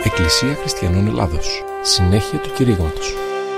Εκκλησία Χριστιανών Ελλάδος. Συνέχεια του κηρύγματος.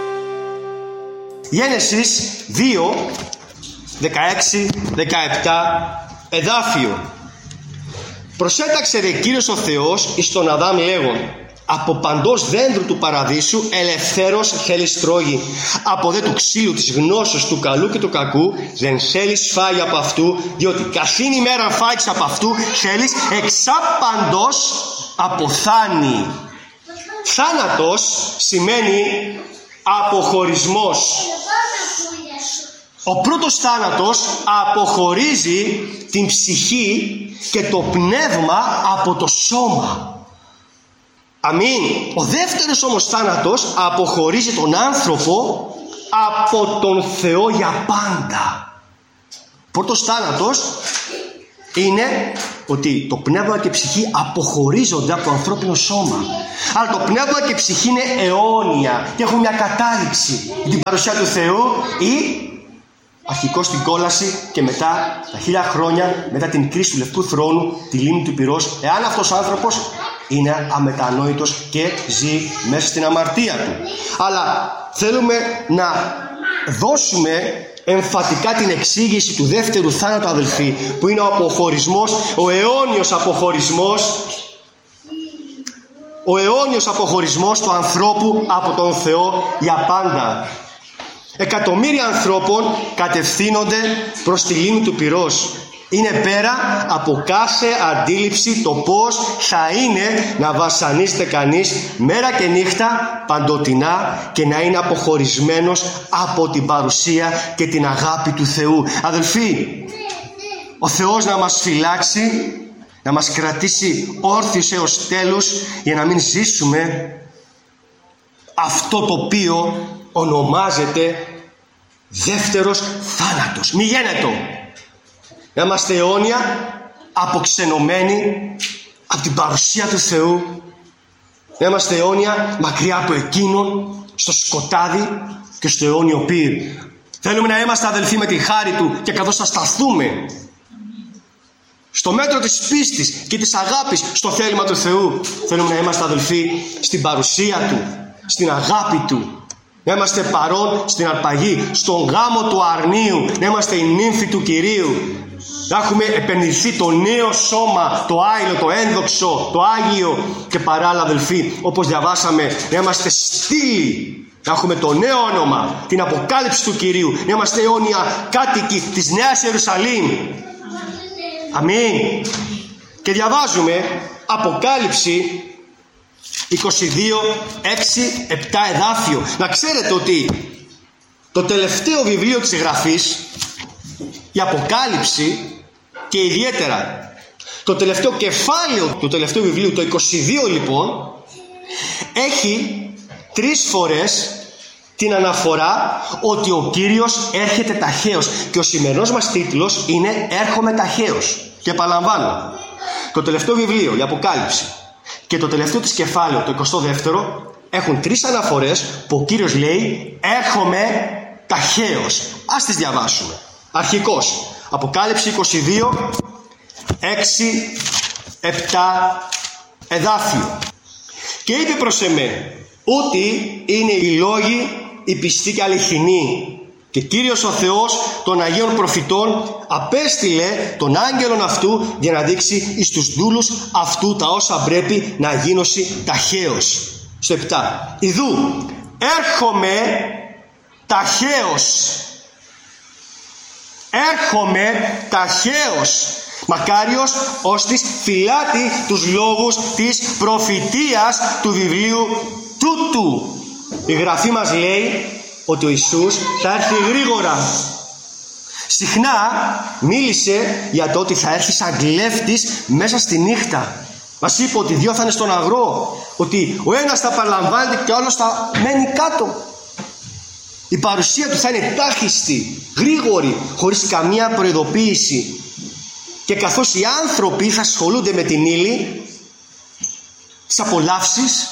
Γένεσης 2, 16, 17, εδάφιο. Προσέταξε δε Κύριος ο Θεός εις τον Αδάμ λέγον: από παντός δέντρου του παραδείσου ελευθέρως θέλεις τρώγει, από δε του ξύλου της γνώσεως του καλού και του κακού δεν θέλεις φάγει από αυτού, διότι καθήν ημέρα φάγεις από αυτού θέλεις εξάπαντος αποθάνει. Θάνατος σημαίνει αποχωρισμός. Ο πρώτος θάνατος αποχωρίζει την ψυχή και το πνεύμα από το σώμα. Αμήν. Ο δεύτερος όμως θάνατος αποχωρίζει τον άνθρωπο από τον Θεό για πάντα. Πρώτος θάνατος είναι ότι το πνεύμα και η ψυχή αποχωρίζονται από το ανθρώπινο σώμα. Αλλά το πνεύμα και η ψυχή είναι αιώνια και έχουν μια κατάληξη. Την παρουσία του Θεού ή αρχικώς στην κόλαση και μετά τα 1000 χρόνια μετά την κρίση του Λευκού Θρόνου, τη λίμνη του Πυρός, εάν αυτός ο άνθρωπος είναι αμετανόητος και ζει μέσα στην αμαρτία του. Αλλά θέλουμε να δώσουμε εμφατικά την εξήγηση του δεύτερου θάνατου, αδελφοί, που είναι ο αποχωρισμός, ο αιώνιος αποχωρισμός, ο αιώνιος αποχωρισμός του ανθρώπου από τον Θεό για πάντα. Εκατομμύρια ανθρώπων κατευθύνονται προς τη λίμνη του Πυρός. Είναι πέρα από κάθε αντίληψη το πώς θα είναι να βασανίζεται κανείς μέρα και νύχτα παντοτινά και να είναι αποχωρισμένος από την παρουσία και την αγάπη του Θεού. Αδελφοί, ο Θεός να μας φυλάξει, να μας κρατήσει όρθιους έως τέλους για να μην ζήσουμε αυτό το οποίο ονομάζεται δεύτερος θάνατος. Μη γένετο. Να είμαστε αιώνια αποξενωμένοι από την παρουσία του Θεού. Να είμαστε αιώνια μακριά από Εκείνον, στο σκοτάδι και στο αιώνιο πύρ. Θέλουμε να είμαστε αδελφοί με τη χάρη Του και καθώς θα σταθούμε στο μέτρο της πίστης και της αγάπης στο θέλημα του Θεού, θέλουμε να είμαστε αδελφοί στην παρουσία Του, στην αγάπη Του. Να είμαστε παρόν στην αρπαγή, στον γάμο του αρνίου, να είμαστε η νύμφη του Κυρίου. Να έχουμε επενδυθεί το νέο σώμα, το άειλο, το ένδοξο, το Άγιο και παράλληλα, αδελφοί, όπως διαβάσαμε, να είμαστε στήλοι, να έχουμε το νέο όνομα, την αποκάλυψη του Κυρίου, να είμαστε αιώνια κάτοικοι της Νέας Ιερουσαλήμ. Αμήν. Και διαβάζουμε Αποκάλυψη 22, 6, 7 εδάφιο. Να ξέρετε ότι το τελευταίο βιβλίο της Γραφής, η Αποκάλυψη, και ιδιαίτερα το τελευταίο κεφάλαιο του τελευταίου βιβλίου, το 22 λοιπόν, έχει 3 φορές την αναφορά ότι ο Κύριος έρχεται ταχαίως. Και ο σημερινός μας τίτλος είναι «Έρχομαι ταχαίως». Και επαναλαμβάνω, το τελευταίο βιβλίο, η Αποκάλυψη, και το τελευταίο της κεφάλαιο, το 22ο, έχουν 3 αναφορές που ο Κύριος λέει «Έρχομαι ταχαίως». Ας τις διαβάσουμε. Αρχικώς, Αποκάλυψη 22, 6, 7 εδάφιο. «Και είπε προς εμέ, ότι είναι οι λόγοι οι πιστοί και αληθινοί. Και Κύριος ο Θεός των Αγίων Προφητών απέστειλε τον άγγελον αυτού για να δείξει εις τους δούλους αυτού τα όσα πρέπει να γίνωση ταχαίως». Στο 7. «Ιδού, έρχομαι ταχαίως. Έρχομαι ταχαίως. Μακάριος ώστις φυλάτει τους λόγους της προφητείας του βιβλίου τούτου». Η Γραφή μας λέει ότι ο Ιησούς θα έρθει γρήγορα. Συχνά μίλησε για το ότι θα έρθει σαν κλέφτης μέσα στη νύχτα. Μας είπε ότι 2 θα είναι στον αγρό, ότι ο ένας θα παραλαμβάνεται και ο άλλος θα μένει κάτω. Η παρουσία του θα είναι τάχιστη, γρήγορη, χωρίς καμία προειδοποίηση. Και καθώς οι άνθρωποι θα ασχολούνται με την ύλη, τις απολαύσεις,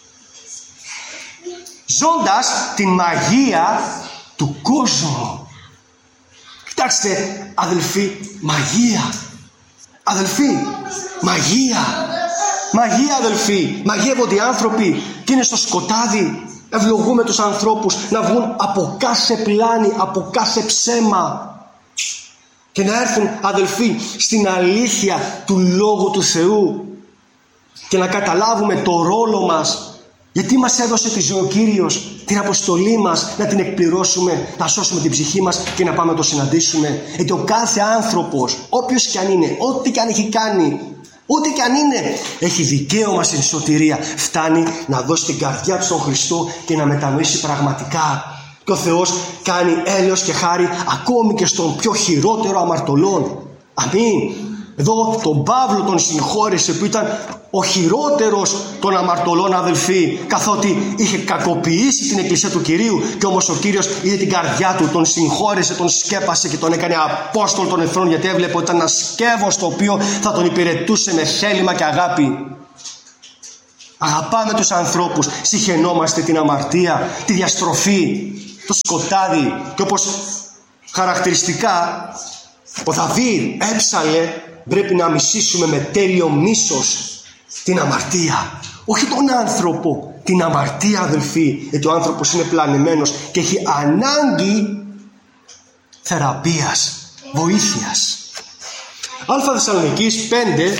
ζώντας την μαγεία του κόσμου. Κοιτάξτε, αδελφοί, μαγεία. Αδελφοί, μαγεία. Μαγεία, αδελφοί. Μαγεύονται οι άνθρωποι και είναι στο σκοτάδι. Ευλογούμε τους ανθρώπους να βγουν από κάθε πλάνη, από κάθε ψέμα και να έρθουν, αδελφοί, στην αλήθεια του Λόγου του Θεού και να καταλάβουμε το ρόλο μας. Γιατί μας έδωσε τη ζωή ο Κύριος, την αποστολή μας, να την εκπληρώσουμε, να σώσουμε την ψυχή μας και να πάμε να το συναντήσουμε. Γιατί ο κάθε άνθρωπος, όποιος και αν είναι, ό,τι και αν έχει κάνει, ό,τι και αν είναι, έχει δικαίωμα στην σωτηρία. Φτάνει να δώσει την καρδιά του στον Χριστό και να μετανοήσει πραγματικά. Και ο Θεός κάνει έλεος και χάρη ακόμη και στον πιο χειρότερο αμαρτωλών. Αμήν. Εδώ τον Παύλο τον συγχώρησε, που ήταν ο χειρότερος των αμαρτωλών, αδελφοί, καθότι είχε κακοποιήσει την εκκλησία του Κυρίου, και όμως ο Κύριος είδε την καρδιά του, τον συγχώρεσε, τον σκέπασε και τον έκανε απόστολο των εχθρών, γιατί έβλεπε ότι ήταν ένα σκεύος το οποίο θα τον υπηρετούσε με θέλημα και αγάπη. Αγαπάμε τους ανθρώπους, συχαινόμαστε την αμαρτία, τη διαστροφή, το σκοτάδι, και όπως χαρακτηριστικά ο Δαβίδ έψαλε, πρέπει να μισήσουμε με τέλειο μίσος την αμαρτία. Όχι τον άνθρωπο, την αμαρτία, αδελφοί. Γιατί ο άνθρωπος είναι πλανεμένος και έχει ανάγκη θεραπείας, βοήθειας. Α Θεσσαλονικής 5,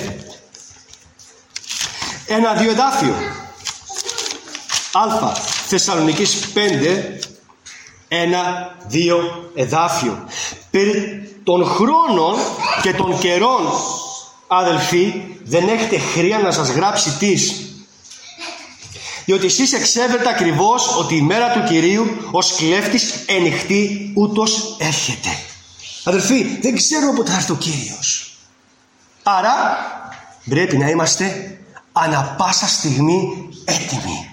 1-2 εδάφιο. Α Θεσσαλονικής 5, 1-2 εδάφιο. Περί των χρόνων και των καιρών, αδελφοί, δεν έχετε χρία να σας γράψει τις. Διότι εσείς εξέβρετε ακριβώς ότι η μέρα του Κυρίου ως κλέφτης ενυχτή ούτως έρχεται. Αδελφοί, δεν ξέρουμε πότε θα έρθει ο Κύριος. Άρα πρέπει να είμαστε ανα πάσα στιγμή έτοιμοι.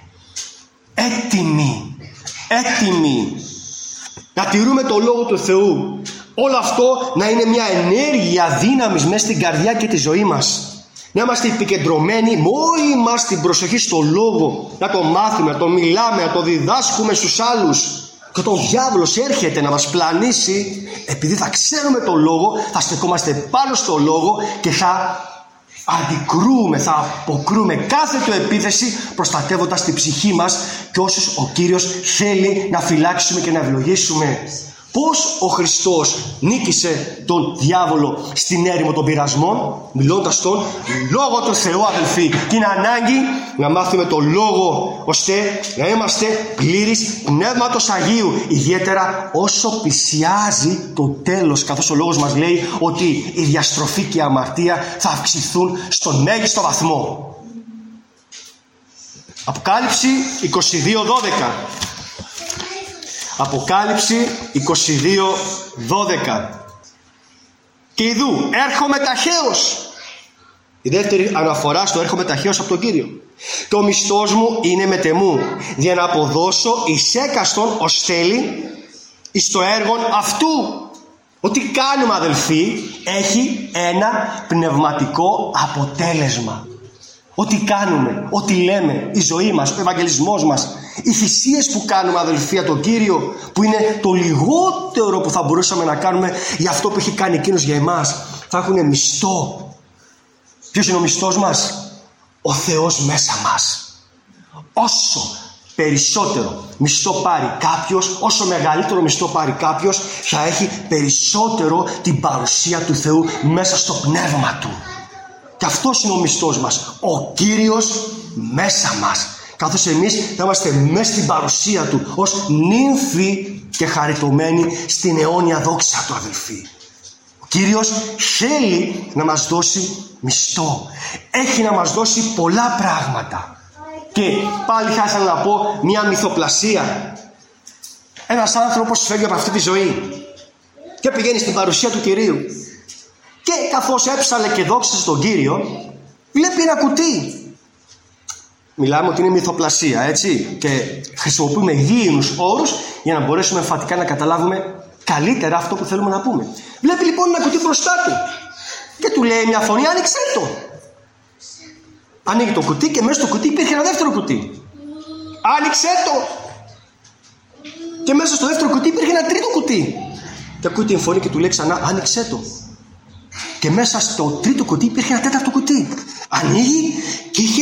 Έτοιμοι. Να τηρούμε το Λόγο του Θεού. Όλο αυτό να είναι μια ενέργεια δύναμης μέσα στην καρδιά και τη ζωή μας. Να είμαστε επικεντρωμένοι με όλη μας την προσοχή στο Λόγο. Να το μάθουμε, να το μιλάμε, να το διδάσκουμε στους άλλους. Και όταν ο διάβολος έρχεται να μας πλανήσει, επειδή θα ξέρουμε το Λόγο, θα στεκόμαστε πάνω στο Λόγο και θα αντικρούμε, θα αποκρούμε κάθε του επίθεση, προστατεύοντας την ψυχή μας και όσους ο Κύριος θέλει να φυλάξουμε και να ευλογήσουμε. Πώς ο Χριστός νίκησε τον διάβολο στην έρημο των πειρασμών? Μιλώντας τον Λόγο του Θεού, αδελφοί. Και είναι ανάγκη να μάθουμε το Λόγο, ώστε να είμαστε πλήρεις Πνεύματος Αγίου, ιδιαίτερα όσο πλησιάζει το τέλος, καθώς ο Λόγος μας λέει ότι η διαστροφή και η αμαρτία θα αυξηθούν στον μέγιστο βαθμό. Αποκάλυψη 22:12. Αποκάλυψη 22:12. Και ιδού, έρχομαι ταχαίως. Η δεύτερη αναφορά στο έρχομαι ταχαίως από τον Κύριο. Και ο μισθός μου είναι μετεμού, για να αποδώσω εις έκαστον ως θέλει εις το έργον αυτού. Ό,τι κάνουμε, αδελφοί, έχει ένα πνευματικό αποτέλεσμα. Ό,τι κάνουμε, ό,τι λέμε, η ζωή μας, ο ευαγγελισμός μας, οι θυσίες που κάνουμε, αδελφοί, τον Κύριο, που είναι το λιγότερο που θα μπορούσαμε να κάνουμε για αυτό που έχει κάνει εκείνος για εμάς, θα έχουν μισθό. Ποιος είναι ο μισθός μας? Ο Θεός μέσα μας. Όσο περισσότερο μισθό πάρει κάποιος, όσο μεγαλύτερο μισθό πάρει κάποιος, θα έχει περισσότερο την παρουσία του Θεού μέσα στο πνεύμα του. Και αυτός είναι ο μισθός μας, ο Κύριος μέσα μας, καθώς εμείς θα είμαστε μέσα στην παρουσία του ως νύμφοι και χαριτωμένοι στην αιώνια δόξα του, αδελφοί. Ο Κύριος θέλει να μας δώσει μισθό, έχει να μας δώσει πολλά πράγματα. Και πάλι θα ήθελα να πω μια μυθοπλασία. Ένας άνθρωπος φεύγει από αυτή τη ζωή και πηγαίνει στην παρουσία του Κυρίου, και καθώς έψαλε και δόξασε τον Κύριο, βλέπει ένα κουτί. Μιλάμε ότι είναι μυθοπλασία, έτσι, και χρησιμοποιούμε γήινους όρους για να μπορέσουμε εμφατικά να καταλάβουμε καλύτερα αυτό που θέλουμε να πούμε. Βλέπει λοιπόν ένα κουτί μπροστά του και του λέει μια φωνή, άνοιξε το. Ανοίγει το κουτί και μέσα στο κουτί υπήρχε ένα δεύτερο κουτί. Άνοιξε το. Και μέσα στο δεύτερο κουτί υπήρχε ένα τρίτο κουτί. Και ακούει την φωνή και του λέει ξανά, άνοιξε το. Και μέσα στο τρίτο κουτί υπήρχε ένα τέταρτο κουτί. Ανοίγει και είχε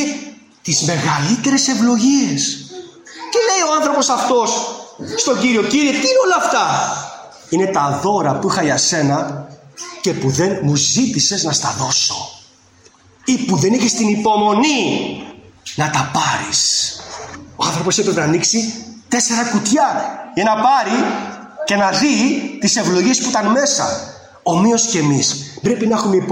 τις μεγαλύτερες ευλογίες. Και λέει ο άνθρωπος αυτός στον Κύριο: Κύριε, τι είναι όλα αυτά? Είναι τα δώρα που είχα για σένα και που δεν μου ζήτησες να στα δώσω, ή που δεν είχες την υπομονή να τα πάρεις. Ο άνθρωπος έπρεπε να ανοίξει 4 κουτιά για να πάρει και να δει τις ευλογίες που ήταν μέσα. Ομοίως και εμείς πρέπει να έχουμε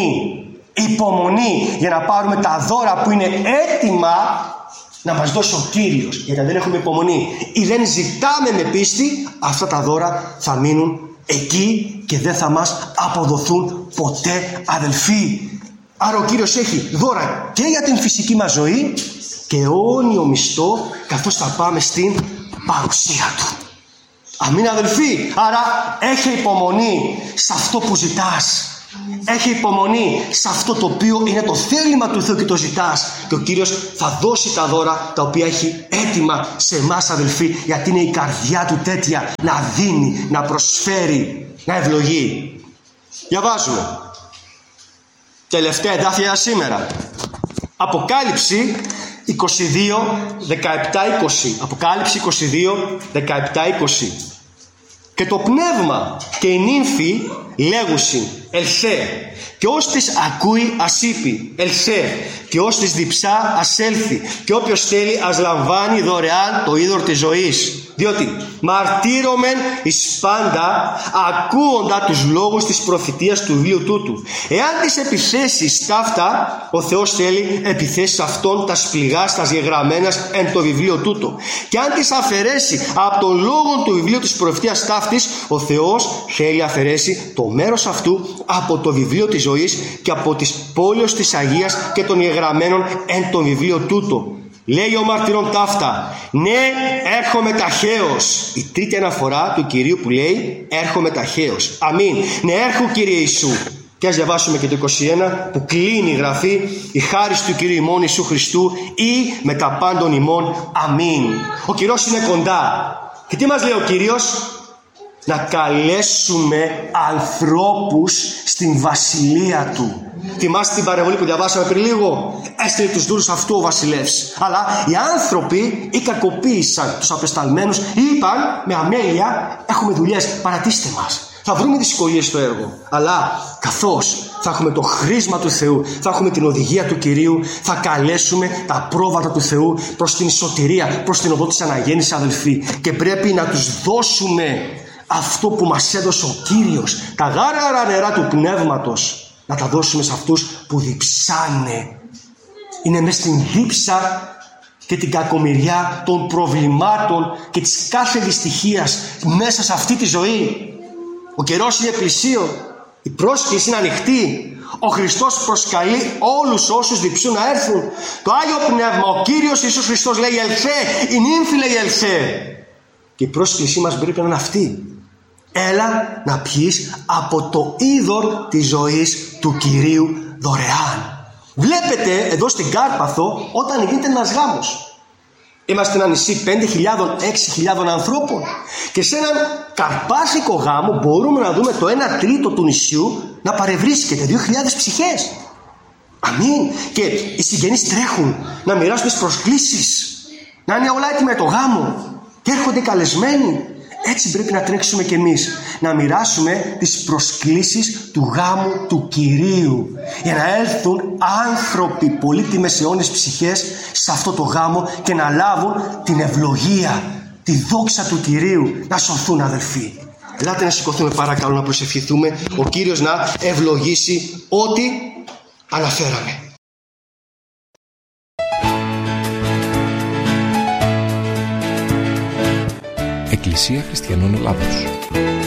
υπομονή για να πάρουμε τα δώρα που είναι έτοιμα να μας δώσει ο Κύριος. Γιατί αν δεν έχουμε υπομονή ή δεν ζητάμε με πίστη, αυτά τα δώρα θα μείνουν εκεί και δεν θα μας αποδοθούν ποτέ, αδελφοί. Άρα ο Κύριος έχει δώρα και για την φυσική μας ζωή και αιώνιο μισθό, καθώς θα πάμε στην παρουσία Του. Αμήν, αδελφοί. Άρα έχει υπομονή σε αυτό που ζητάς. Έχει υπομονή σε αυτό το οποίο είναι το θέλημα του Θεού και το ζητάς. Και ο Κύριος θα δώσει τα δώρα τα οποία έχει έτοιμα σε εμάς, αδελφοί, γιατί είναι η καρδιά Του τέτοια να δίνει, να προσφέρει, να ευλογεί. Διαβάζουμε τελευταία εδάφια για σήμερα. Αποκάλυψη 22, 17-20. Αποκάλυψη 22, 17-20. Και το πνεύμα και η νύμφη λέγουσιν ελθέ, και ως της ακούει ας είπε ελθέ, και ως της διψά ας έλθει, και όποιος θέλει ας λαμβάνει δωρεάν το είδωρ της ζωής. Διότι μαρτύρωμεν εις πάντα ακούοντα τους λόγους της προφητείας του βιβλίου τούτου. Εάν τις επιθέσεις ταύτα, ο Θεός θέλει επιθέσεις αυτών τα σπληγάς, τα γεγραμμένας εν το βιβλίο τούτο. Και αν τις αφαιρέσει από τον λόγο του βιβλίου της προφητείας ταύτης, ο Θεός θέλει αφαιρέσει το μέρος αυτού από το βιβλίο της ζωής και από τις πόλεως της Αγίας και των γεγραμμένων εν το βιβλίο τούτο. Λέει ο μαρτυρών ταύτα: ναι, έρχομαι ταχαίως. Η τρίτη αναφορά του Κυρίου που λέει έρχομαι ταχαίως. Αμήν. Ναι, έρχομαι, Κύριε Ιησού. Και ας διαβάσουμε και το 21 που κλείνει η γραφή: η χάρις του Κυρίου ημών Ιησού Χριστού ή με τα πάντων ημών. Αμήν. Ο Κύριος είναι κοντά. Και τι μας λέει ο Κύριος? Να καλέσουμε ανθρώπους στην βασιλεία Του. Θυμάστε την παρεμβολή που διαβάσαμε πριν λίγο? Έστειλε τους δούλους αυτού ο βασιλεύς. Αλλά οι άνθρωποι ή κακοποίησαν τους απεσταλμένους ή είπαν με αμέλεια: έχουμε δουλειές, παρατήστε μας. Θα βρούμε δυσκολίες στο έργο. Αλλά καθώς θα έχουμε το χρήσμα του Θεού, θα έχουμε την οδηγία του Κυρίου, θα καλέσουμε τα πρόβατα του Θεού προς την σωτηρία, προς την οδό της αναγέννησης, αδελφοί. Και πρέπει να τους δώσουμε αυτό που μας έδωσε ο Κύριος, τα γάραρα νερά του πνεύματος, να τα δώσουμε σε αυτούς που διψάνε. Είναι μες στην δίψα και την κακομοιριά των προβλημάτων και της κάθε δυστυχίας μέσα σε αυτή τη ζωή. Ο καιρός είναι πλησίον, η πρόσκληση είναι ανοιχτή. Ο Χριστός προσκαλεί όλους όσους διψούν να έρθουν. Το Άγιο Πνεύμα, ο Κύριος Ιησούς Χριστός λέει ελθέ, η νύμφη λέει ελθέ. Και η πρόσκλησή μας πρέπει να είναι αυτή. Έλα να πιείς από το είδωρ της ζωής του Κυρίου δωρεάν. Βλέπετε εδώ στην Κάρπαθο όταν γίνεται ένας γάμος. Είμαστε ένα νησί 5.000-6.000 ανθρώπων. Και σε έναν καρπάθικο γάμο μπορούμε να δούμε το 1/3 του νησιού να παρευρίσκεται, 2.000 ψυχές. Αμήν. Και οι συγγενείς τρέχουν να μοιράσουν τις προσκλήσεις, να είναι όλα έτοιμα για το γάμο. Και έρχονται καλεσμένοι. Έτσι πρέπει να τρέξουμε κι εμείς, να μοιράσουμε τις προσκλήσεις του γάμου του Κυρίου, για να έλθουν άνθρωποι πολύτιμες αιώνες ψυχές σε αυτό το γάμο και να λάβουν την ευλογία, τη δόξα του Κυρίου, να σωθούν, αδελφοί. Ελάτε να σηκωθούμε παρακαλώ, να προσευχηθούμε, ο Κύριος να ευλογήσει ό,τι αναφέραμε. Εκκλησία Χριστιανών Ελλάδος.